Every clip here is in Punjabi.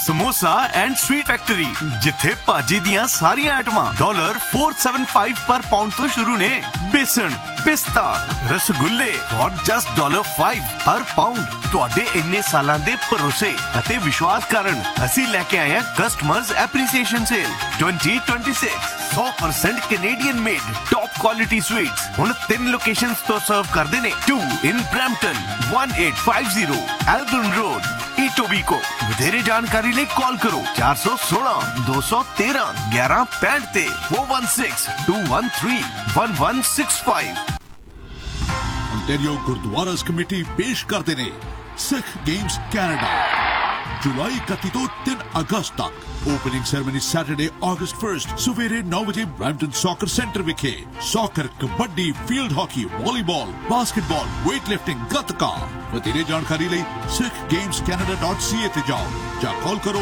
समोसा एंड स्वीट फैक्ट्री जिथे भाजी दियां सारियां आइटमां $475 पर पाउंड तो शुरू ने। बेसन, पिस्ता, रसगुल्ले और जस्ट $5 हर पाउंड। तुहाडे इन्ने सालां दे भरोसे अते विश्वास कारण असीं लेके आए हैं customers appreciation cell 2026। 100% Canadian made top quality sweets हुण 3 लोकेशंस तो सर्व करदे ने। 2 इन ब्रैम्पटन, 1850 एल्बर्न रोड, ईटोबीको। ਵਧੇਰੇ ਜਾਣਕਾਰੀ ਲਈ ਕਾਲ ਕਰੋ 416 213 1165 ਤੇ 416 213 1165। Ontario ਗੁਰਦੁਆਰਾਸ ਕਮੇਟੀ ਪੇਸ਼ ਕਰਦੇ ਨੇ ਸਿੱਖ ਗੇਮਸ ਕੈਨੇਡਾ जुलाई 31 ਤੋਂ 3 ਅਗਸਤ ਤੱਕ। ओपनिंग सेरेमनी सैटरडे अगस्त 1 सवेरे 9 बजे ब्रैम्पटन सॉकर सेंटर विखे। Soccer, kabaddi, field hockey, volleyball, basketball, weightlifting, गतका। ਵਧੇਰੇ ਜਾਣਕਾਰੀ ਲਈ sikhgamescanada.ca ਤੇ ਜਾਓ ਜਾਂ ਕਾਲ ਕਰੋ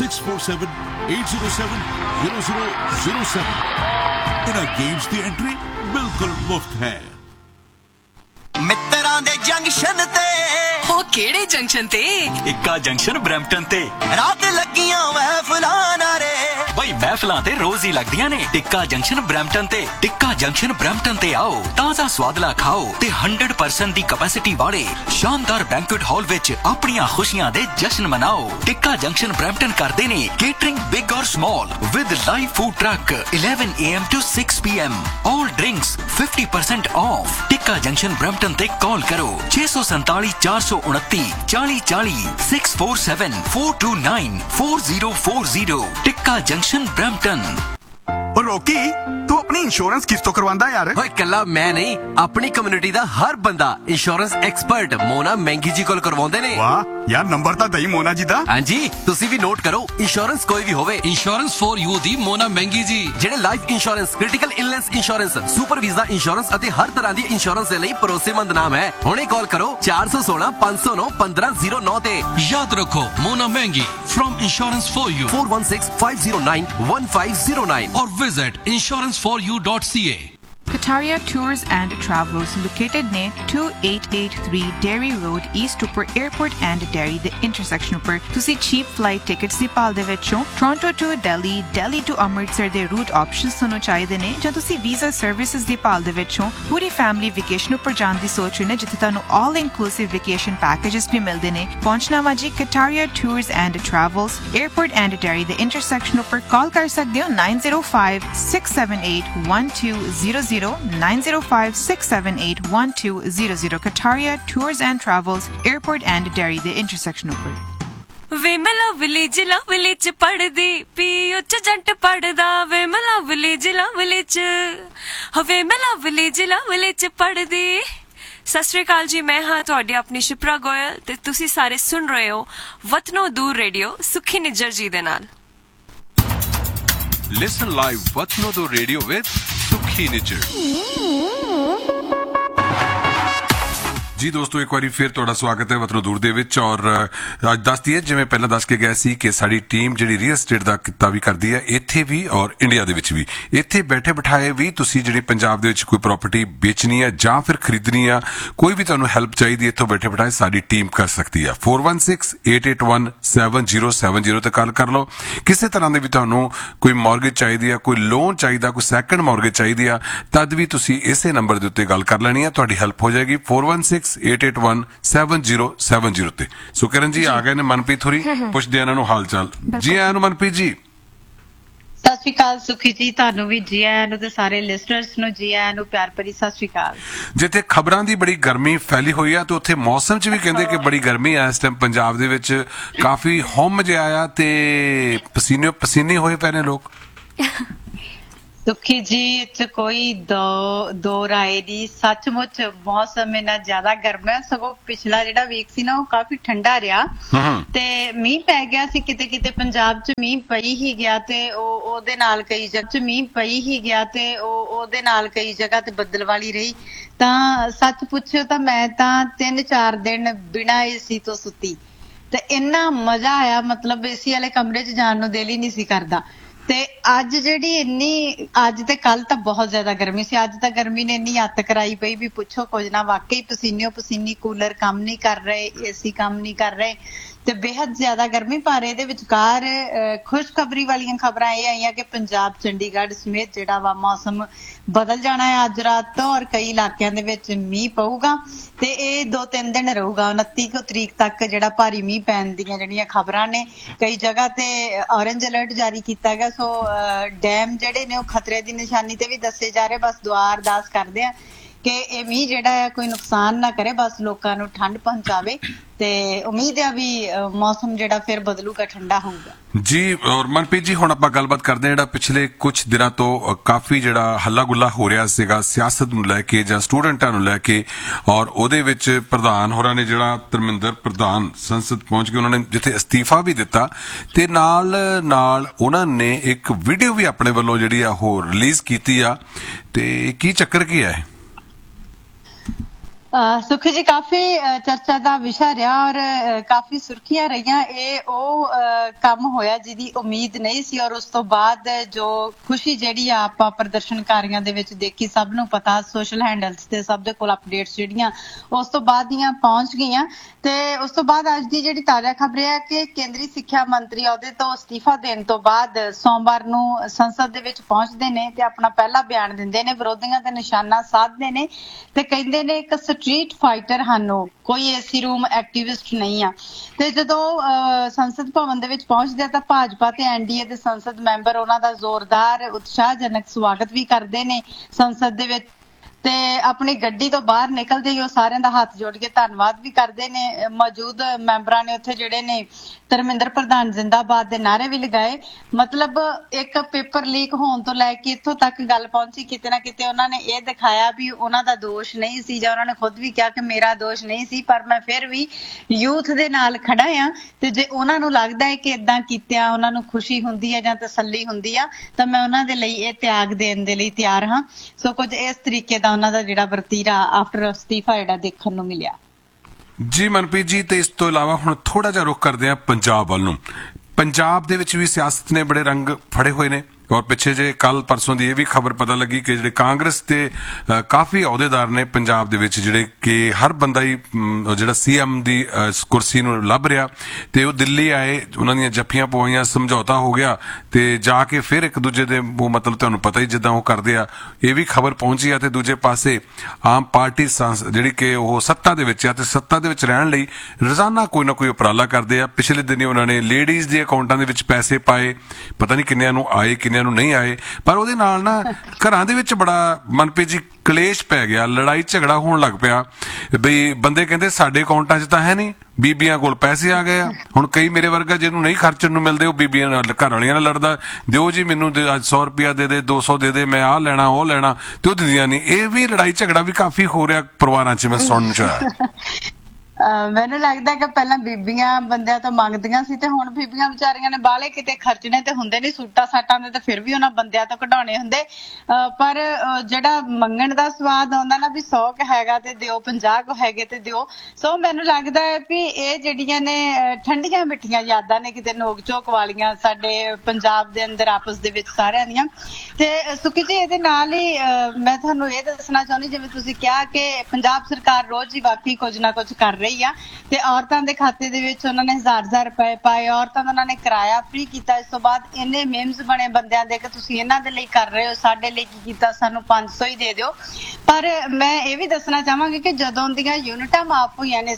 647-807-0007। ਇਹਨਾਂ ਗੇਮਸ ਦੀ ਐਂਟਰੀ ਬਿਲਕੁਲ ਮੁਫਤ ਹੈ। ਮਿੱਤਰਾਂ ਦੇ ਜੰਕਸ਼ਨ ਤੇ ਉਹ ਕਿਹੜੇ ਜੰਕਸ਼ਨ ਤੇ? ਇੱਕਾ ਜੰਕਸ਼ਨ ਬਰੈਂਪਟਨ ਤੇ ਰਾਤ ਲੱਗੀਆਂ ਮਹਿਫਲਾਂ ਨਾਰੇ। ਬਈ ਮਹਿਫਲਾਂ ਤੇ ਰੋਜ਼ ਹੀ ਲੱਗਦੀਆਂ ਨੇ। ਟਿੱਕਾ ਜੰਕਸ਼ਨ ਬਰੈਂਪਟਨ ਤੇ। ਟਿੱਕਾ ਜੰਕਸ਼ਨ ਬਰੈਂਪਟਨ ਤੇ ਆਓ, ਤਾਜ਼ਾ ਸਵਾਦਲਾ ਖਾਓ ਤੇ 100% ਦੀ ਕਪੈਸਿਟੀ ਵਾਲੇ ਸ਼ਾਨਦਾਰ ਬੈਂਕੁਏਟ ਹਾਲ ਵਿੱਚ ਆਪਣੀਆਂ ਖੁਸ਼ੀਆਂ ਦੇ ਜਸ਼ਨ ਮਨਾਓ। ਟਿੱਕਾ ਜੰਕਸ਼ਨ ਬਰੈਂਪਟਨ ਕਰਦੇ ਨੇ ਕੇਟਰਿੰਗ ਬਿਗ ਔਰ small with live food truck 11 AM to 6 PM। All drinks 50% of. Tikka junction Brampton ਤੇ ਕਾਲ ਕਰੋ 647 429 4040 647 429 4040। ਟਿੱਕਾ ਜੰਕਸ਼ਨ ਬਰੈਂਪਟਨ। ਰੋਕੀ, ਤੂੰ ਆਪਣੀ ਇੰਸ਼ੋਰੈਂਸ ਕਿਸ ਤੋਂ ਕਰਵਾਉਂਦਾ ਯਾਰ? ਓਏ ਕੱਲਾ ਮੈਂ ਨਹੀਂ, ਆਪਣੀ ਕਮਿਊਨਿਟੀ ਦਾ ਹਰ ਬੰਦਾ ਇੰਸ਼ੋਰੈਂਸ ਐਕਸਪਰਟ ਮੋਨਾ ਮਹਿੰਗੀ ਜੀ ਕੋਲ ਕਰਵਾਉਂਦੇ ਨੇ। ਵਾਹ ਯਾਰ, ਨੰਬਰ ਤਾਂ ਦਈ ਮੋਨਾ ਜੀ ਦਾ। ਹਾਂਜੀ, ਤੁਸੀਂ ਵੀ ਨੋਟ ਕਰੋ। ਇੰਸ਼ੋਰੈਂਸ ਕੋਈ ਵੀ ਹੋਵੇ, ਇੰਸ਼ੋਰੈਂਸ ਫॉर ਯੂ ਦੀ ਮੋਨਾ ਮਹਿੰਗੀ ਜੀ। ਜਿਹੜੇ life insurance, critical illness insurance, super visa insurance ਅਤੇ ਹਰ ਤਰ੍ਹਾਂ ਦੀ ਇੰਸ਼ੋਰੈਂਸ ਦੇ ਲਈ ਭਰੋਸੇਮੰਦ ਨਾਮ ਹੈ। ਹੁਣੇ ਕਾਲ ਕਰੋ 416 509 1509 ਤੇ। ਯਾਦ ਰੱਖੋ, ਮੋਨਾ ਮਹਿੰਗੀ from insurance for you 416 509 1509 or visit insuranceforyou.ca। Kataria Tours and Travels, located near 2883 Derry Road, East Upper Airport and Derry, the intersection upper. Tusi cheap flight tickets di pal de vichon Toronto to Delhi, Delhi to Amritsar de route options sunu chahide ne, ਜਾਂ ਤੁਸੀਂ visa services ਦੀ ਭਾਲ ਦੇ ਵਿੱਚੋਂ ਪੂਰੀ ਫੈਮਿਲੀ ਵੈਕੇਸ਼ਨ ਉੱਪਰ ਜਾਣ ਦੀ ਸੋਚ ਰਹੇ ਨੇ, ਜਿੱਥੇ ਤੁਹਾਨੂੰ all inclusive vacation packages ਵੀ ਮਿਲਦੇ ਨੇ। ਪਹੁੰਚਣਾ ਵਾ ਜੀ Kataria Tours and Travels, Airport and Derry, the intersection ਉੱਪਰ। ਕਾਲ ਕਰ ਸਕਦੇ ਹੋ 905 678 1200 905 678 1200। Kataria Tours and Travels, Airport and Derry, the intersection ਉੱਪਰ। ਵੇ ਮਲਾ ਵਿਲੇਜ ਲਵਲੀ ਚ ਪੜਦੀ ਪੀਓ ਚ ਜੰਟ ਪੜਦਾ। ਵੇ ਮਲਾ ਵਿਲੇਜ ਲਵਲੀ ਚ ਹਵੇ ਮਲਾ ਵਿਲੇਜ ਲਵਲੀ ਚ ਪੜਦੀ। ਸਤਿ ਸ਼੍ਰੀ ਅਕਾਲ ਜੀ, ਮੈਂ ਹਾਂ ਤੁਹਾਡੀ ਆਪਣੀ ਸ਼ਿਪਰਾ ਗੋਇਲ ਤੇ ਤੁਸੀਂ ਸਾਰੇ ਸੁਣ ਰਹੇ ਹੋ ਵਤਨੋਂ ਦੂਰ ਰੇਡੀਓ ਸੁਖੀ ਨਿੱਜਰ ਜੀ ਦੇ ਨਾਲ। Listen live Vatno Do Radio with Sukhi Nijjar। ਜੀ ਦੋਸਤੋ, ਇੱਕ ਵਾਰੀ ਫਿਰ ਤੁਹਾਡਾ ਸਵਾਗਤ ਹੈ ਵਤਨੋਂ ਦੂਰ ਦੇ ਵਿੱਚ। ਔਰ ਅੱਜ ਦੱਸਦੀ ਹੈ, ਜਿਵੇਂ ਪਹਿਲਾਂ ਦੱਸ ਕੇ ਗਏ ਸੀ, ਕਿ ਸਾਡੀ ਟੀਮ ਜਿਹੜੀ ਰੀਅਲ ਸਟੇਟ ਦਾ ਕਿੱਤਾ ਵੀ ਕਰਦੀ ਹੈ ਇੱਥੇ ਵੀ ਔਰ ਇੰਡੀਆ ਦੇ ਵਿੱਚ ਵੀ। ਇੱਥੇ ਬੈਠੇ ਬਿਠਾਏ ਵੀ ਤੁਸੀਂ ਜਿਹੜੀ ਪੰਜਾਬ ਦੇ ਵਿੱਚ ਕੋਈ ਪ੍ਰਾਪਰਟੀ ਵੇਚਣੀ ਹੈ ਜਾਂ ਫਿਰ ਖਰੀਦਣੀ ਆ, ਕੋਈ ਵੀ ਤੁਹਾਨੂੰ ਹੈਲਪ ਚਾਹੀਦੀ, ਇੱਥੋਂ ਬੈਠੇ ਬਿਠਾਏ ਸਾਡੀ ਟੀਮ ਕਰ ਸਕਦੀ ਹੈ। 416-881-7070 ਤੇ ਕਾਲ ਕਰ ਲਓ। ਕਿਸੇ ਤਰ੍ਹਾਂ ਦੇ ਵੀ ਤੁਹਾਨੂੰ ਕੋਈ ਮੌਰਗੇਜ ਚਾਹੀਦੀ ਆ, ਕੋਈ ਲੋਨ ਚਾਹੀਦਾ, ਕੋਈ ਸੈਕੰਡ ਮੌਰਗੇਜ ਚਾਹੀਦੀ ਆ, ਤਦ ਵੀ ਤੁਸੀਂ ਇਸੇ ਨੰਬਰ ਦੇ ਉੱਤੇ ਗੱਲ ਕਰ ਲੈਣੀ ਹੈ, ਤੁਹਾਡੀ ਹੈਲਪ ਹੋ ਜਾਏਗੀ। 416-881-7070 ਤੇ। ਸੋ ਕਿਰਨ ਜੀ ਆ ਗਏ ਨੇ, ਮਨਪ੍ਰੀਤ ਹੋਰੀ ਪੁੱਛਦੇ ਇਹਨਾਂ ਨੂੰ ਹਾਲ ਚਾਲ। ਜੀ ਆਇਆਂ ਨੂੰ ਮਨਪ੍ਰੀਤ ਜੀ। ਸਤਿ ਸ਼੍ਰੀ ਅਕਾਲ ਸੁਖੀ ਜੀ, ਤੁਹਾਨੂੰ ਵੀ ਜੀ ਆਇਆਂ ਨੂੰ ਤੇ ਸਾਰੇ ਲਿਸਨਰਸ ਨੂੰ ਜੀ ਆਇਆਂ ਨੂੰ ਪਿਆਰ ਭਰੀ ਸਤਿ ਸ਼੍ਰੀ ਅਕਾਲ। ਜਿੱਥੇ ਖਬਰਾਂ ਦੀ ਬੜੀ ਗਰਮੀ ਫੈਲੀ ਹੋਈ ਆ, ਤੇ ਉੱਥੇ ਮੌਸਮ 'ਚ ਵੀ ਕਹਿੰਦੇ ਕਿ ਬੜੀ ਗਰਮੀ ਆ ਇਸ ਟਾਈਮ ਪੰਜਾਬ ਦੇ ਵਿੱਚ। ਕਾਫੀ ਹੁੰਮ ਜਿਹਾ ਆ ਤੇ ਪਸੀਨੇ ਪਸੀਨੇ ਹੋਏ ਪਏ ਨੇ ਲੋਕ। ਸੁਖੀ ਜੀ, ਇੱਥੇ ਕੋਈ ਦੋ ਰਾਏ ਨਹੀਂ। ਸੱਚਮੁੱਚ ਮੌਸਮ ਇੰਨਾ ਜ਼ਿਆਦਾ ਗਰਮ ਹੈ, ਸਗੋਂ ਪਿਛਲਾ ਜਿਹੜਾ ਵੀਕ ਸੀ ਨਾ ਉਹ ਕਾਫੀ ਠੰਡਾ ਰਿਹਾ ਤੇ ਮੀਂਹ ਪੈ ਗਿਆ ਸੀ। ਕਿਤੇ ਕਿਤੇ ਪੰਜਾਬ 'ਚ ਮੀਂਹ ਪਈ ਹੀ ਗਿਆ ਤੇ ਉਹਦੇ ਨਾਲ ਕਈ ਜਗ੍ਹਾ 'ਚ ਮੀਂਹ ਪਈ ਹੀ ਗਿਆ ਤੇ ਉਹਦੇ ਨਾਲ ਕਈ ਜਗ੍ਹਾ ਤੇ ਬੱਦਲਵਾਲੀ ਰਹੀ। ਤਾਂ ਸੱਚ ਪੁੱਛੋ ਤਾਂ ਮੈਂ ਤਾਂ 3-4 ਦਿਨ ਬਿਨਾਂ ਏਸੀ ਤੋਂ ਸੁੱਤੀ ਤੇ ਇੰਨਾ ਮਜ਼ਾ ਆਇਆ, ਮਤਲਬ ਏਸੀ ਵਾਲੇ ਕਮਰੇ 'ਚ ਜਾਣ ਨੂੰ ਦਿਲ ਹੀ ਨਹੀਂ ਸੀ ਕਰਦਾ। ਤੇ ਅੱਜ ਜਿਹੜੀ ਅੱਜ ਤੇ ਕੱਲ ਤਾਂ ਬਹੁਤ ਜ਼ਿਆਦਾ ਗਰਮੀ ਸੀ। ਅੱਜ ਤਾਂ ਗਰਮੀ ਨੇ ਇੰਨੀ ਅੱਤ ਕਰਾਈ ਪਈ ਵੀ ਪੁੱਛੋ ਕੁਝ ਨਾ। ਵਾਕਈ ਪਸੀਨੋ ਪਸੀਨੀ, ਕੂਲਰ ਕੰਮ ਨਹੀਂ ਕਰ ਰਹੇ, ਏਸੀ ਕੰਮ ਨਹੀਂ ਕਰ ਰਹੇ ਤੇ ਬੇहद ਜ਼ਿਆਦਾ ਗਰਮੀ। ਪਰ ਇਹਦੇ ਵਿਚਕਾਰ ਖੁਸ਼ਖਬਰੀ ਵਾਲੀਆਂ ਖਬਰਾਂ ਇਹ ਆਈਆਂ ਕਿ ਪੰਜਾਬ, ਚੰਡੀਗੜ੍ਹ ਸਮੇਤ ਜਿਹੜਾ ਵਾ ਮੌਸਮ ਬਦਲ ਜਾਣਾ ਹੈ ਅੱਜ ਰਾਤ ਤੋਂ, ਔਰ ਕਈ ਇਲਾਕਿਆਂ ਦੇ ਵਿੱਚ ਮੀਂਹ ਪਊਗਾ ਤੇ ਇਹ 2-3 ਦਿਨ ਰਹੂਗਾ। 29 ਤਰੀਕ ਤੱਕ ਜਿਹੜਾ ਭਾਰੀ ਮੀਂਹ ਪੈਣ ਦੀਆਂ ਜਿਹੜੀਆਂ ਖਬਰਾਂ ਨੇ। ਕਈ ਜਗ੍ਹਾ ਤੇ ਔਰੇਂਜ ਅਲਰਟ ਜਾਰੀ ਕੀਤਾ ਗਿਆ। ਸੋ ਡੈਮ ਜਿਹੜੇ ਨੇ ਉਹ ਖਤਰੇ ਦੀ ਨਿਸ਼ਾਨੀ ਤੇ ਵੀ ਦੱਸੇ ਜਾ ਰਹੇ। ਬਸ ਦੁਆ ਅਰਦਾਸ ਕਰਦੇ ਆ ਕਿ ਇਹ ਮੀਂਹ ਜਿਹੜਾ ਹੈ ਕੋਈ ਨੁਕਸਾਨ ਨਾ ਕਰੇ, ਬਸ ਲੋਕਾਂ ਨੂੰ ਠੰਡ ਪਹੁੰਚਾਵੇ ਤੇ ਉਮੀਦ ਹੈ ਵੀ ਮੌਸਮ ਜਿਹੜਾ ਫਿਰ ਬਦਲੂਗਾ, ਠੰਡਾ ਹੋਊਗਾ। ਜੀ ਔਰ ਮਨਪ੍ਰੀਤ ਜੀ, ਹੁਣ ਆਪਾਂ ਗੱਲਬਾਤ ਕਰਦੇ ਹਾਂ ਜਿਹੜਾ ਪਿਛਲੇ ਕੁਝ ਦਿਨਾਂ ਤੋਂ ਕਾਫੀ ਜਿਹੜਾ ਹੱਲਾ ਗੁੱਲਾ ਹੋ ਰਿਹਾ ਸੀਗਾ ਸਿਆਸਤ ਨੂੰ ਲੈ ਕੇ ਜਾਂ ਸਟੂਡੈਂਟਾਂ ਨੂੰ ਲੈ ਕੇ, ਔਰ ਉਹਦੇ ਵਿੱਚ ਪ੍ਰਧਾਨ ਹੋਰਾਂ ਨੇ ਜਿਹੜਾ ਧਰਮਿੰਦਰ ਪ੍ਰਧਾਨ ਸੰਸਦ ਪਹੁੰਚ ਕੇ ਉਹਨਾਂ ਨੇ ਜਿੱਥੇ ਅਸਤੀਫਾ ਵੀ ਦਿੱਤਾ ਤੇ ਨਾਲ ਉਹਨਾਂ ਨੇ ਇੱਕ ਵੀਡੀਓ ਵੀ ਆਪਣੇ ਵੱਲੋਂ ਜਿਹੜੀ ਆ ਉਹ ਰਿਲੀਜ਼ ਕੀਤੀ ਆ। ਤੇ ਕੀ ਚੱਕਰ ਕੀ ਹੈ? ਸੁਖੀ ਜੀ, ਕਾਫੀ ਚਰਚਾ ਦਾ ਵਿਸ਼ਾ ਰਿਹਾ ਔਰ ਕਾਫੀ ਸੁਰਖੀਆਂ ਰਹੀਆਂ। ਇਹ ਉਹ ਕੰਮ ਹੋਇਆ ਜਿਹਦੀ ਉਮੀਦ ਨਹੀਂ ਸੀ ਔਰ ਉਸ ਤੋਂ ਬਾਅਦ ਜੋ ਖੁਸ਼ੀ ਜਿਹੜੀ ਆ ਆਪਾਂ ਪ੍ਰਦਰਸ਼ਨਕਾਰੀਆਂ ਦੇ ਵਿੱਚ ਦੇਖੀ, ਸਭ ਨੂੰ ਪਤਾ, ਸੋਸ਼ਲ ਹੈਂਡਲਸ ਤੇ ਸਭ ਦੇ ਕੋਲ ਅਪਡੇਟਸ ਜਿਹੜੀਆਂ ਉਸ ਤੋਂ ਬਾਅਦ ਦੀਆਂ ਪਹੁੰਚ ਗਈਆਂ। ਤੇ ਉਸ ਤੋਂ ਬਾਅਦ ਅੱਜ ਦੀ ਜਿਹੜੀ ਤਾਜ਼ਾ ਖਬਰ ਹੈ ਕਿ ਕੇਂਦਰੀ ਸਿੱਖਿਆ ਮੰਤਰੀ ਅਹੁਦੇ ਤੋਂ ਅਸਤੀਫਾ ਦੇਣ ਤੋਂ ਬਾਅਦ ਸੋਮਵਾਰ ਨੂੰ ਸੰਸਦ ਦੇ ਵਿੱਚ ਪਹੁੰਚਦੇ ਨੇ ਤੇ ਆਪਣਾ ਪਹਿਲਾ ਬਿਆਨ ਦਿੰਦੇ ਨੇ, ਵਿਰੋਧੀਆਂ ਤੇ ਨਿਸ਼ਾਨਾ ਸਾਧਦੇ ਨੇ ਤੇ ਕਹਿੰਦੇ ਨੇ ਇੱਕ ਸਟਰੀਟ ਫਾਈਟਰ ਹਨ ਉਹ, ਕੋਈ ਏਸੀ ਰੂਮ ਐਕਟਿਵਿਸਟ ਨਹੀਂ ਆ। ਤੇ ਜਦੋਂ ਸੰਸਦ ਭਵਨ ਦੇ ਵਿੱਚ ਪਹੁੰਚਦੇ ਆ ਤਾਂ ਭਾਜਪਾ ਤੇ ਐਨਡੀਏ ਦੇ ਸੰਸਦ ਮੈਂਬਰ ਉਹਨਾਂ ਦਾ ਜ਼ੋਰਦਾਰ ਉਤਸ਼ਾਹਜਨਕ ਸਵਾਗਤ ਵੀ ਕਰਦੇ ਨੇ ਸੰਸਦ ਦੇ ਵਿੱਚ ਤੇ ਆਪਣੀ ਗੱਡੀ ਤੋਂ ਬਾਹਰ ਨਿਕਲਦੇ ਹੀ ਉਹ ਸਾਰਿਆਂ ਦਾ ਹੱਥ ਜੋੜ ਕੇ ਧੰਨਵਾਦ ਵੀ ਕਰਦੇ ਨੇ। ਮੌਜੂਦ ਮੈਂਬਰਾਂ ਨੇ ਉੱਥੇ ਜਿਹੜੇ ਨੇ ਧਰਮਿੰਦਰ ਪ੍ਰਧਾਨ ਜ਼ਿੰਦਾਬਾਦ ਦੇ ਨਾਅਰੇ ਵੀ ਲਗਾਏ। ਮਤਲਬ ਇੱਕ ਪੇਪਰ ਲੀਕ ਹੋਣ ਤੋਂ ਲੈ ਕੇ ਇੱਥੋਂ ਤੱਕ ਗੱਲ ਪਹੁੰਚੀ, ਕਿਤੇ ਨਾ ਕਿਤੇ ਉਹਨਾਂ ਨੇ ਇਹ ਦਿਖਾਇਆ ਵੀ ਉਹਨਾਂ ਦਾ ਦੋਸ਼ ਨਹੀਂ ਸੀ, ਜਾਂ ਉਹਨਾਂ ਨੇ ਖੁਦ ਵੀ ਕਿਹਾ ਕਿ ਮੇਰਾ ਦੋਸ਼ ਨਹੀਂ ਸੀ, ਪਰ ਮੈਂ ਫਿਰ ਵੀ ਯੂਥ ਦੇ ਨਾਲ ਖੜਾ ਆ ਤੇ ਜੇ ਉਹਨਾਂ ਨੂੰ ਲੱਗਦਾ ਹੈ ਕਿ ਇਦਾਂ ਕੀਤਿਆਂ ਉਹਨਾਂ ਨੂੰ ਖੁਸ਼ੀ ਹੁੰਦੀ ਹੈ ਜਾਂ ਤਸੱਲੀ ਹੁੰਦੀ ਆ ਤਾਂ ਮੈਂ ਉਹਨਾਂ ਦੇ ਲਈ ਇਹ ਤਿਆਗ ਦੇਣ ਦੇ ਲਈ ਤਿਆਰ ਹਾਂ। ਸੋ ਕੁਝ ਇਸ ਤਰੀਕੇ ਦਾ ਉਹਨਾਂ ਦਾ ਜਿਹੜਾ ਵਰਤੀਰਾ ਆਫਟਰ ਅਸਤੀਫਾ ਜਿਹੜਾ ਦੇਖਣ ਨੂੰ ਮਿਲਿਆ। ਜੀ ਮਨਪ੍ਰੀਤ ਜੀ, ਤੇ ਇਸ ਤੋਂ ਇਲਾਵਾ ਹੁਣ ਥੋੜਾ ਜਿਹਾ ਰੁਖ ਕਰਦੇ ਆ ਪੰਜਾਬ ਵੱਲ ਨੂੰ। ਪੰਜਾਬ ਦੇ ਵਿੱਚ ਵੀ ਸਿਆਸਤ ਨੇ ਬੜੇ ਰੰਗ ਫੜੇ ਹੋਏ ਨੇ ਔਰ ਪਿੱਛੇ ਜੇ ਕੱਲ ਪਰਸੋਂ ਦੀ ਇਹ ਵੀ ਖਬਰ ਪਤਾ ਲੱਗੀ ਕਿ ਜਿਹੜੇ ਕਾਂਗਰਸ ਦੇ ਕਾਫੀ ਅਹੁਦੇਦਾਰ ਨੇ ਪੰਜਾਬ ਦੇ ਵਿੱਚ ਜਿਹੜੇ ਕਿ ਹਰ ਬੰਦਾ ਹੀ ਜਿਹੜਾ ਸੀਐਮ ਦੀ ਕੁਰਸੀ ਨੂੰ ਲੱਭ ਰਿਹਾ ਤੇ ਉਹ ਦਿੱਲੀ ਆਏ, ਉਹਨਾਂ ਦੀਆਂ ਜੱਫੀਆਂ ਪਵਾਈਆਂ, ਸਮਝੌਤਾ ਹੋ ਗਿਆ ਤੇ ਜਾ ਕੇ ਫਿਰ ਇੱਕ ਦੂਜੇ ਦੇ ਉਹ ਮਤਲਬ ਤੁਹਾਨੂੰ ਪਤਾ ਹੀ ਜਿੱਦਾਂ ਉਹ ਕਰਦੇ ਆ, ਇਹ ਵੀ ਖਬਰ ਪਹੁੰਚੀ ਆ। ਤੇ ਦੂਜੇ ਪਾਸੇ ਆਮ ਪਾਰਟੀ ਜਿਹੜੀ ਕਿ ਉਹ ਸੱਤਾ ਦੇ ਵਿੱਚ ਆ ਤੇ ਸੱਤਾ ਦੇ ਵਿੱਚ ਰਹਿਣ ਲਈ ਰੋਜ਼ਾਨਾ ਕੋਈ ਨਾ ਕੋਈ ਉਪਰਾਲਾ ਕਰਦੇ ਆ। ਪਿਛਲੇ ਦਿਨੀ ਉਹਨਾਂ ਨੇ ਲੇਡੀਜ਼ ਦੇ ਅਕਾਊਂਟਾਂ ਦੇ ਵਿੱਚ ਪੈਸੇ ਪਾਏ, ਪਤਾ ਨਹੀਂ ਕਿੰਨਿਆਂ ਨੂੰ ਆਏ ਕਿੰਨਿਆਂ ਨੂੰ ਨਹੀਂ ਆਏ, ਪਰ ਉਹਦੇ ਨਾਲ ਨਾ ਘਰਾਂ ਦੇ ਵਿੱਚ ਬੜਾ ਮਨਪ੍ਰੀਤ ਜੀ ਕਲੇਸ਼ ਪੈ ਗਿਆ, ਲੜਾਈ ਝਗੜਾ ਹੋਣ ਲੱਗ ਪਿਆ। ਬਈ ਬੰਦੇ ਕਹਿੰਦੇ ਸਾਡੇ ਅਕਾਊਂਟਾਂ 'ਚ ਤਾਂ ਹੈ ਨਹੀਂ, ਬੀਬੀਆਂ ਕੋਲ ਪੈਸੇ ਆ ਗਏ ਆ। ਹੁਣ ਕਈ ਮੇਰੇ ਵਰਗਾ ਜਿਹਨੂੰ ਨਹੀਂ ਖਰਚਣ ਨੂੰ ਮਿਲਦੇ ਉਹ ਬੀਬੀਆਂ ਨਾਲ, ਘਰ ਵਾਲੀਆਂ ਨਾਲ ਲੜਦਾ, ਦਿਓ ਜੀ ਮੈਨੂੰ ਅੱਜ 100 ਰੁਪਇਆ ਦੇ ਦੇ, 200 ਦੇ ਦੇ, ਮੈਂ ਆਹ ਲੈਣਾ ਉਹ ਲੈਣਾ, ਤੇ ਉਹ ਦਿੰਦੀਆਂ ਨਹੀਂ। ਇਹ ਵੀ ਲੜਾਈ ਝਗੜਾ ਵੀ ਕਾਫੀ ਹੋ ਰਿਹਾ ਪਰਿਵਾਰਾਂ 'ਚ, ਮੈਂ ਸੁਣਨ 'ਚ ਆਇਆ। ਮੈਨੂੰ ਲੱਗਦਾ ਕਿ ਪਹਿਲਾਂ ਬੀਬੀਆਂ ਬੰਦਿਆਂ ਤੋਂ ਮੰਗਦੀਆਂ ਸੀ ਤੇ ਹੁਣ ਬੀਬੀਆਂ ਵਿਚਾਰੀਆਂ ਨੇ ਬਾਹਲੇ ਕਿਤੇ ਖਰਚਣੇ ਤੇ ਹੁੰਦੇ ਨਹੀਂ, ਸੂਟਾਂ ਸਾਟਾਂ ਦੇ ਤੇ ਫਿਰ ਵੀ ਉਹਨਾਂ ਬੰਦਿਆਂ ਤੋਂ ਕਢਾਉਣੇ ਹੁੰਦੇ। ਪਰ ਜਿਹੜਾ ਮੰਗਣ ਦਾ ਸਵਾਦ ਆਉਂਦਾ ਨਾ ਵੀ 100 ਹੈਗਾ ਤੇ ਦਿਓ, 50 ਹੈਗੇ ਤੇ ਦਿਓ। ਸੋ ਮੈਨੂੰ ਲੱਗਦਾ ਹੈ ਵੀ ਇਹ ਜਿਹੜੀਆਂ ਨੇ ਠੰਡੀਆਂ ਮਿੱਠੀਆਂ ਯਾਦਾਂ ਨੇ ਕਿਤੇ ਨੋਕ ਝੋਕ ਵਾਲੀਆਂ ਸਾਡੇ ਪੰਜਾਬ ਦੇ ਅੰਦਰ ਆਪਸ ਦੇ ਵਿੱਚ ਸਾਰਿਆਂ ਦੀਆਂ। ਤੇ ਸੁਖੀ ਜੀ, ਇਹਦੇ ਨਾਲ ਹੀ ਮੈਂ ਤੁਹਾਨੂੰ ਇਹ ਦੱਸਣਾ ਚਾਹੁੰਦੀ, ਜਿਵੇਂ ਤੁਸੀਂ ਕਿਹਾ ਕਿ ਪੰਜਾਬ ਸਰਕਾਰ ਰੋਜ਼ ਹੀ ਵਾਕਈ ਕੁਝ ਨਾ ਕੁਝ ਕਰ ਰਹੀ ਆ ਤੇ ਔਰਤਾਂ ਦੇ ਖਾਤੇ ਦੇ ਵਿੱਚ ਉਹਨਾਂ ਨੇ 1000 ਰੁਪਏ ਪਾਏ, ਔਰਤਾਂ ਦਾ ਉਹਨਾਂ ਨੇ ਕਿਰਾਇਆ ਫ੍ਰੀ ਕੀਤਾ। ਇਸ ਤੋਂ ਬਾਅਦ ਇੰਨੇ ਮੇਮਸ ਬਣੇ ਬੰਦਿਆਂ ਦੇ ਕਿ ਤੁਸੀਂ ਇਹਨਾਂ ਦੇ ਲਈ ਕਰ ਰਹੇ ਹੋ, ਸਾਡੇ ਲਈ ਕੀ ਕੀਤਾ, ਸਾਨੂੰ 500 ਹੀ ਦੇ ਦਿਓ। ਪਰ ਮੈਂ ਇਹ ਵੀ ਦੱਸਣਾ ਚਾਹਾਂਗੀ ਕਿ ਜਦੋਂ ਦੀਆਂ ਯੂਨਿਟਾਂ ਮਾਫ ਹੋਈਆਂ ਨੇ,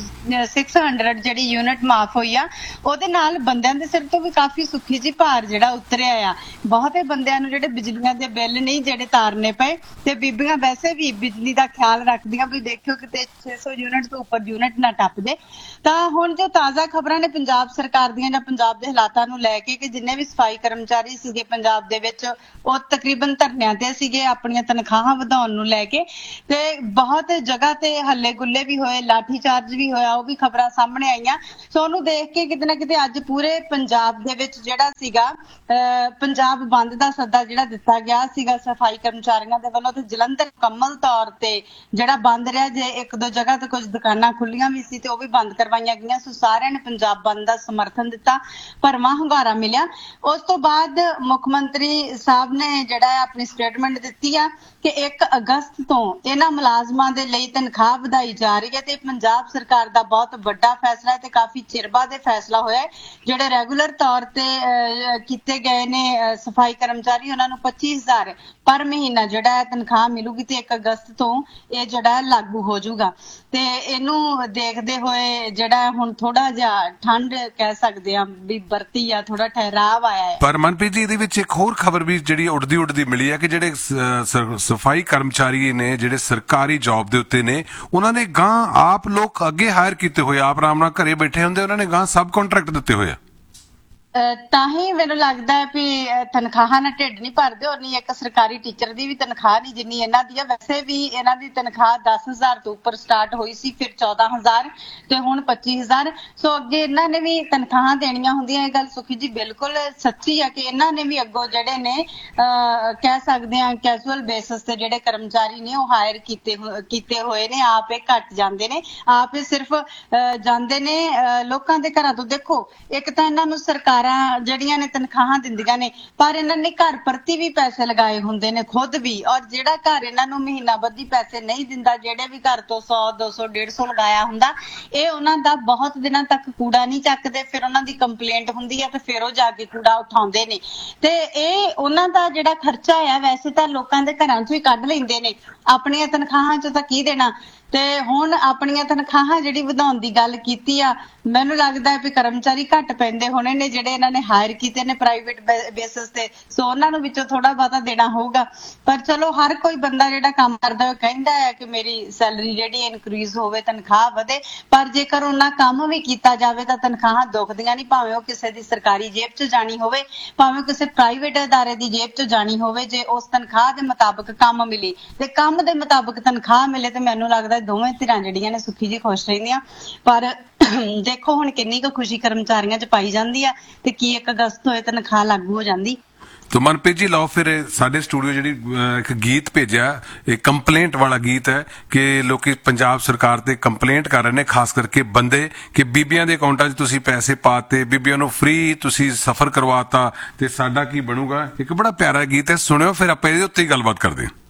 600 ਜਿਹੜੀ ਯੂਨਿਟ ਮਾਫ ਹੋਈ ਆ, ਉਹਦੇ ਨਾਲ ਬੰਦਿਆਂ ਦੇ ਸਿਰ ਤੋਂ ਵੀ ਕਾਫੀ ਸੁੱਖੀ ਜੀ ਭਾਰ ਜਿਹੜਾ ਉਤਰਿਆ ਆ। ਬਹੁਤੇ ਬੰਦਿਆਂ ਨੂੰ ਜਿਹੜੇ ਬਿਜਲੀਆਂ ਦੇ ਬਿੱਲ ਨਹੀਂ ਜਿਹੜੇ ਤਾਰਨੇ ਪਏ ਤੇ ਬੀਬੀਆਂ ਵੈਸੇ ਵੀ ਬਿਜਲੀ ਦਾ ਖਿਆਲ ਰੱਖਦੀਆਂ ਵੀ ਦੇਖਿਓ ਕਿਤੇ 600 ਯੂਨਿਟ ਤੋਂ ਉੱਪਰ ਯੂਨਿਟ ਨਾ ਟੱਪਦੇ। ਤਾਂ ਹੁਣ ਜੋ ਤਾਜ਼ਾ ਖਬਰਾਂ ਨੇ ਪੰਜਾਬ ਸਰਕਾਰ ਦੀਆਂ ਜਾਂ ਪੰਜਾਬ ਦੇ ਹਾਲਾਤਾਂ ਨੂੰ ਲੈ ਕੇ ਕਿ ਜਿੰਨੇ ਵੀ ਸਫਾਈ ਕਰਮਚਾਰੀ ਸੀਗੇ ਪੰਜਾਬ ਦੇ ਵਿੱਚ ਉਹ ਤਕਰੀਬਨ ਧਰਨਿਆਂ ਤੇ ਸੀਗੇ ਆਪਣੀਆਂ ਤਨਖਾਹਾਂ ਵਧਾਉਣ ਨੂੰ ਲੈ ਕੇ, ਤੇ ਬਹੁਤ ਜਗ੍ਹਾ ਤੇ ਹੱਲੇ ਗੁੱਲੇ ਵੀ ਹੋਏ, ਲਾਠੀ ਚਾਰਜ ਵੀ ਹੋਇਆ, ਉਹ ਵੀ ਖਬਰਾਂ ਸਾਹਮਣੇ ਆਈਆਂ। ਸੋ ਉਹਨੂੰ ਦੇਖ ਕੇ ਕਿਤੇ ਨਾ ਕਿਤੇ ਅੱਜ ਪੂਰੇ ਪੰਜਾਬ ਦੇ ਵਿੱਚ ਜਿਹੜਾ ਸੀਗਾ ਪੰਜਾਬ ਬੰਦ ਦਾ ਸੱਦਾ ਜਿਹੜਾ ਦਿੱਤਾ ਗਿਆ ਸੀਗਾ ਸਫਾਈ ਕਰਮਚਾਰੀਆਂ ਦੇ ਵੱਲੋਂ, ਤੇ ਜਲੰਧਰ ਮੁਕੰਮਲ ਤੌਰ ਤੇ ਜਿਹੜਾ ਬੰਦ ਰਿਹਾ। ਜੇ ਇੱਕ ਦੋ ਜਗ੍ਹਾ ਤੇ ਕੁਝ ਦੁਕਾਨਾਂ ਖੁੱਲੀਆਂ ਵੀ ਸੀ ਤੇ ਉਹ ਵੀ ਬੰਦ ਕਰਵਾਈਆਂ ਗਈਆਂ। ਸੋ ਸਾਰਿਆਂ ਨੇ ਪੰਜਾਬ ਬੰਦ ਦਾ ਸਮਰਥਨ ਦਿੱਤਾ, ਭਰਵਾਂ ਹੁੰਗਾਰਾ ਮਿਲਿਆ। ਉਸ ਤੋਂ ਬਾਅਦ ਮੁੱਖ ਮੰਤਰੀ ਸਾਹਿਬ ਨੇ ਜਿਹੜਾ ਆਪਣੀ ਸਟੇਟਮੈਂਟ ਦਿੱਤੀ ਆ ਕਿ 1 ਅਗਸਤ ਤੋਂ ਇਹਨਾਂ ਮੁਲਾਜ਼ਮਾਂ ਦੇ ਲਈ ਤਨਖਾਹ ਵਧਾਈ ਜਾ ਰਹੀ ਹੈ ਤੇ ਪੰਜਾਬ ਸਰਕਾਰ ਦਾ ਬਹੁਤ ਵੱਡਾ ਫੈਸਲਾ ਹੈ ਤੇ ਕਾਫੀ ਚਿਰ ਬਾਅਦ ਇਹ ਫੈਸਲਾ ਹੋਇਆ ਹੈ। ਜਿਹੜੇ ਰੈਗੂਲਰ ਤੌਰ ਤੇ ਕੀਤੇ ਗਏ ਨੇ ਸਫਾਈ ਕਰਮਚਾਰੀ, ਉਹਨਾਂ ਨੂੰ 25,000 ਪਰ ਮਹੀਨਾ ਜਿਹੜਾ ਹੈ ਤਨਖਾਹ ਮਿਲੂਗੀ ਤੇ 1 ਅਗਸਤ ਤੋਂ ਇਹ ਜਿਹੜਾ ਲਾਗੂ ਹੋ ਜਾਊਗਾ। ਤੇ ਇਹਨੂੰ ਦੇਖਦੇ ਹੋਏ ਜਿਹੜਾ ਹੁਣ ਥੋੜਾ ਜਿਹਾ ਠੰਡ ਕਹਿ ਸਕਦੇ ਆ ਵੀ ਵਰਤੀ ਆ, ਥੋੜਾ ਠਹਿਰਾਵ ਆਇਆ ਹੈ। ਪਰ ਮਨਪ੍ਰੀਤ ਜੀ ਇਹਦੇ ਵਿੱਚ ਇੱਕ ਹੋਰ ਖਬਰ ਵੀ ਜਿਹੜੀ ਉੱਡਦੀ ਮਿਲੀ ਹੈ ਕਿ ਜਿਹੜੇ ਸਫਾਈ ਕਰਮਚਾਰੀ ਨੇ ਜਿਹੜੇ ਸਰਕਾਰੀ ਜੌਬ ਦੇ ਉੱਤੇ ਨੇ, ਉਹਨਾਂ ਨੇ ਗਾਂ ਆਪ ਲੋਕ ਅੱਗੇ ਹਾਇਰ ਕੀਤੇ ਹੋਏ, ਆਪ ਆਰਾਮ ਨਾਲ ਘਰੇ ਬੈਠੇ ਹੁੰਦੇ, ਉਹਨਾਂ ਨੇ ਗਾਂ ਸਬ ਕੰਟਰੈਕਟ ਦਿੱਤੇ ਹੋਏ ਆ। ਤਾਂ ਹੀ ਮੈਨੂੰ ਲੱਗਦਾ ਹੈ ਵੀ ਤਨਖਾਹਾਂ ਨਾਲ ਢਿੱਡ ਨਹੀਂ ਭਰਦੇ, ਉਨੀ ਇੱਕ ਸਰਕਾਰੀ ਟੀਚਰ ਦੀ ਵੀ ਤਨਖਾਹ ਨਹੀਂ ਜਿੰਨੀ ਇਹਨਾਂ ਦੀ ਹੈ। ਵੈਸੇ ਵੀ ਇਹਨਾਂ ਦੀ ਤਨਖਾਹ 10,000 ਤੋਂ ਉੱਪਰ ਸਟਾਰਟ ਹੋਈ ਸੀ, ਫਿਰ 14,000 ਤੇ ਹੁਣ 25,000। ਸੋ ਅੱਗੇ ਇਹਨਾਂ ਨੇ ਵੀ ਤਨਖਾਹਾਂ ਦੇਣੀਆਂ ਹੁੰਦੀਆਂ। ਇਹ ਗੱਲ ਸੁਖੀ ਜੀ ਬਿਲਕੁਲ ਸੱਚੀ ਆ ਕਿ ਇਹਨਾਂ ਨੇ ਵੀ ਅੱਗੋਂ ਜਿਹੜੇ ਨੇ ਕਹਿ ਸਕਦੇ ਆ ਕੈਜੂਅਲ ਬੇਸਿਸ ਤੇ ਜਿਹੜੇ ਕਰਮਚਾਰੀ ਨੇ ਉਹ ਹਾਇਰ ਕੀਤੇ ਹੋਏ ਨੇ, ਆਪ ਇਹ ਘੱਟ ਜਾਂਦੇ ਨੇ, ਆਪ ਇਹ ਸਿਰਫ ਜਾਂਦੇ ਨੇ ਲੋਕਾਂ ਦੇ ਘਰਾਂ ਤੋਂ। ਦੇਖੋ ਇੱਕ ਤਾਂ ਇਹਨਾਂ ਨੂੰ ਸਰਕਾਰ ਜਿਹੜੀਆਂ ਨੇ ਤਨਖਾਹਾਂ ਦਿੰਦੀਆਂ ਨੇ, ਪਰ ਇਹਨਾਂ ਨੇ ਘਰ ਪ੍ਰਤੀ ਵੀ ਪੈਸੇ ਲਗਾਏ ਹੁੰਦੇ ਨੇ ਖੁਦ ਵੀ, ਔਰ ਜਿਹੜਾ ਘਰ ਇਹਨਾਂ ਨੂੰ ਮਹੀਨਾ ਬੱਧੀ ਪੈਸੇ ਨਹੀਂ ਦਿੰਦਾ, ਜਿਹੜੇ ਵੀ ਘਰ ਤੋਂ 100, 200, 150 ਲਗਾਇਆ ਹੁੰਦਾ, ਇਹ ਉਹਨਾਂ ਦਾ ਬਹੁਤ ਦਿਨਾਂ ਤੱਕ ਕੂੜਾ ਨਹੀਂ ਚੱਕਦੇ। ਫਿਰ ਉਹਨਾਂ ਦੀ ਕੰਪਲੇਂਟ ਹੁੰਦੀ ਹੈ ਤੇ ਫਿਰ ਉਹ ਜਾ ਕੇ ਕੂੜਾ ਉਠਾਉਂਦੇ ਨੇ ਤੇ ਇਹ ਉਹਨਾਂ ਦਾ ਜਿਹੜਾ ਖਰਚਾ ਆ ਵੈਸੇ ਤਾਂ ਲੋਕਾਂ ਦੇ ਘਰਾਂ ਚੋਂ ਹੀ ਕੱਢ ਲੈਂਦੇ ਨੇ, ਆਪਣੀਆਂ ਤਨਖਾਹਾਂ ਚੋਂ ਤਾਂ ਕੀ ਦੇਣਾ। ਤੇ ਹੁਣ ਆਪਣੀਆਂ ਤਨਖਾਹਾਂ ਜਿਹੜੀ ਵਧਾਉਣ ਦੀ ਗੱਲ ਕੀਤੀ ਆ, ਮੈਨੂੰ ਲੱਗਦਾ ਹੈ ਵੀ ਕਰਮਚਾਰੀ ਘੱਟ ਪੈਂਦੇ ਹੋਣੇ ਨੇ ਜਿਹੜੇ ਇਹਨਾਂ ਨੇ ਹਾਇਰ ਕੀਤੇ ਨੇ ਪ੍ਰਾਈਵੇਟ ਬੇਸਿਸ ਤੇ, ਸੋ ਉਹਨਾਂ ਨੂੰ ਵਿੱਚੋਂ ਥੋੜਾ ਬਹੁਤਾ ਦੇਣਾ ਹੋਊਗਾ। ਪਰ ਚਲੋ ਹਰ ਕੋਈ ਬੰਦਾ ਜਿਹੜਾ ਕੰਮ ਕਰਦਾ ਉਹ ਕਹਿੰਦਾ ਹੈ ਕਿ ਮੇਰੀ ਸੈਲਰੀ ਜਿਹੜੀ ਇਨਕਰੀਜ਼ ਹੋਵੇ, ਤਨਖਾਹ ਵਧੇ, ਪਰ ਜੇਕਰ ਉਹਨਾਂ ਕੰਮ ਵੀ ਕੀਤਾ ਜਾਵੇ ਤਾਂ ਤਨਖਾਹਾਂ ਦੁਖਦੀਆਂ ਨਹੀਂ, ਭਾਵੇਂ ਉਹ ਕਿਸੇ ਦੀ ਸਰਕਾਰੀ ਜੇਬ 'ਚ ਜਾਣੀ ਹੋਵੇ, ਭਾਵੇਂ ਕਿਸੇ ਪ੍ਰਾਈਵੇਟ ਅਦਾਰੇ ਦੀ ਜੇਬ 'ਚ ਜਾਣੀ ਹੋਵੇ। ਜੇ ਉਸ ਤਨਖਾਹ ਦੇ ਮੁਤਾਬਕ ਕੰਮ ਮਿਲੇ ਤੇ ਕੰਮ ਦੇ ਮੁਤਾਬਕ ਤਨਖਾਹ ਮਿਲੇ ਤੇ ਮੈਨੂੰ ਲੱਗਦਾ ਦੋਵੇਂ ਧਿਰਾਂ ਜਿਹੜੀਆਂ ਨੇ ਸੁਖੀ ਜੀ ਖੁਸ਼ ਰਹਿੰਦੀਆਂ। ਪਰ ਦੇਖੋ ਹੁਣ ਕਿੰਨੀ ਕੁ ਖੁਸ਼ੀ ਕਰਮਚਾਰੀਆਂ 'ਚ ਪਾਈ ਜਾਂਦੀ ਆ ਤੇ ਕੀ 1 ਅਗਸਤ ਹੋਏ ਤਨਖਾਹ ਲਾਗੂ ਹੋ ਜਾਂਦੀ। ਤੋ ਮਨਪ੍ਰੀਤ ਜੀ ਲਓ ਫਿਰ ਸਾਡੇ ਸਟੂਡੀਓ ਜਿਹੜੀ ਇੱਕ ਗੀਤ ਭੇਜਿਆ, ਇਹ ਕੰਪਲੇਂਟ ਵਾਲਾ ਗੀਤ ਹੈ ਕਿ ਲੋਕੀ ਪੰਜਾਬ ਸਰਕਾਰ ਤੇ ਕੰਪਲੇਂਟ ਕਰ ਰਹੇ ਨੇ, ਖਾਸ ਕਰਕੇ ਬੰਦੇ, ਕਿ ਬੀਬੀਆਂ ਦੇ ਅਕਾਊਂਟਾਂ 'ਚ ਤੁਸੀਂ ਪੈਸੇ ਪਾਤੇ, ਬੀਬੀਆਂ ਨੂੰ ਫ੍ਰੀ ਤੁਸੀਂ ਸਫ਼ਰ ਕਰਵਾਤਾ ਤੇ ਸਾਡਾ ਕੀ ਬਣੂਗਾ। ਇੱਕ ਬੜਾ ਪਿਆਰਾ ਗੀਤ ਹੈ, ਸੁਣਿਓ ਫਿਰ ਆਪਾਂ ਇਹਦੇ ਉੱਤੇ ਹੀ ਗੱਲਬਾਤ ਕਰਦੇ ਹਾਂ।